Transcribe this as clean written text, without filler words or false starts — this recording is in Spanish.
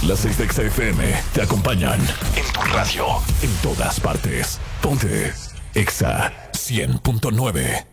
las 6 de Exa FM te acompañan en tu radio, en todas partes. Ponte Exa 100.9.